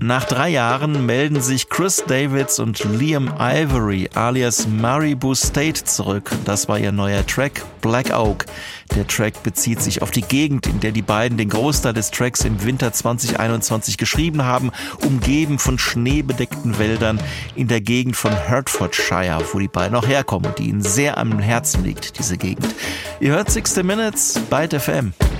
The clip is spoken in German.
Nach 3 Jahren melden sich Chris Davids und Liam Ivory alias Maribou State zurück. Das war ihr neuer Track Black Oak. Der Track bezieht sich auf die Gegend, in der die beiden den Großteil des Tracks im Winter 2021 geschrieben haben, umgeben von schneebedeckten Wäldern in der Gegend von Hertfordshire, wo die beiden auch herkommen und die ihnen sehr am Herzen liegt, diese Gegend. Ihr hört 60 Minutes bei FM.